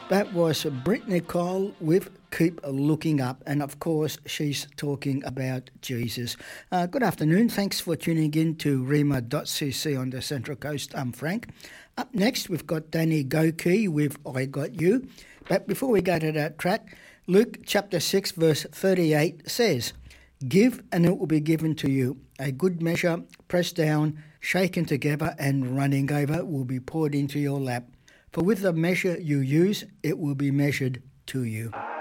That was Brittany Cole with Keep Looking Up, and of course she's talking about Jesus. Good afternoon, thanks for tuning in to Rhema.cc on the Central Coast. I'm Frank. Up next we've got Danny Goki with I Got You. But before we go to that track, Luke chapter 6 verse 38 says, "Give and it will be given to you. A good measure, pressed down, shaken together and running over will be poured into your lap. For with the measure you use, it will be measured to you."